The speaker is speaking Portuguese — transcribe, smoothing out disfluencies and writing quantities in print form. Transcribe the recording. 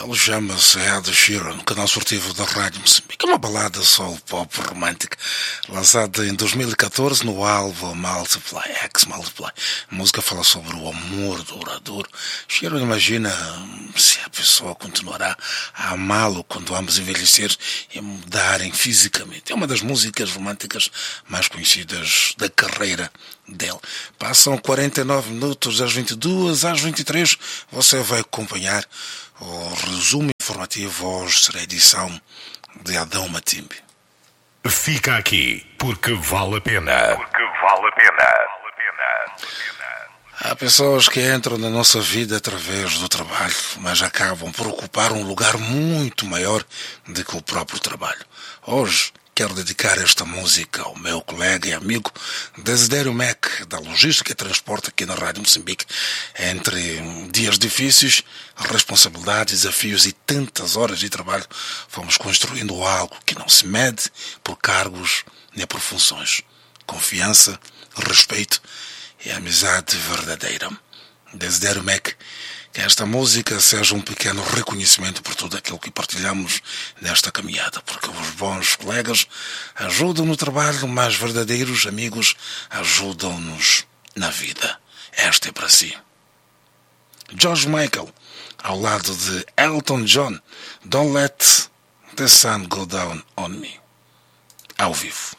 Ele chama-se Ed Sheeran, no canal esportivo da Rádio Moçambique. É uma balada soul pop romântica, lançada em 2014 no álbum Multiply, X-Multiply. A música fala sobre o amor duradouro. Sheeran imagina se a pessoa continuará a amá-lo quando ambos envelhecerem e mudarem fisicamente. É uma das músicas românticas mais conhecidas da carreira dele. Passam 49 minutos das 22 às 23. Você vai acompanhar o resumo informativo hoje será a edição de Adão Matimbe. Fica aqui, porque vale a pena. Porque vale a pena. Há pessoas que entram na nossa vida através do trabalho, mas acabam por ocupar um lugar muito maior do que o próprio trabalho. Hoje, quero dedicar esta música ao meu colega e amigo Desidério Mac, da Logística e Transporte aqui na Rádio Moçambique. Entre dias difíceis, responsabilidades, desafios e tantas horas de trabalho, fomos construindo algo que não se mede por cargos nem por funções. Confiança, respeito e amizade verdadeira. Desidério Mac, que esta música seja um pequeno reconhecimento por tudo aquilo que partilhamos nesta caminhada, porque os bons colegas ajudam no trabalho, mas verdadeiros amigos ajudam-nos na vida. Esta é para si. George Michael, ao lado de Elton John, Don't Let the Sun Go Down on Me, ao vivo.